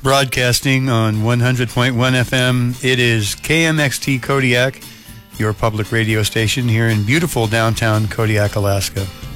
Broadcasting on 100.1 FM, it is KMXT Kodiak, your public radio station here in beautiful downtown Kodiak, Alaska.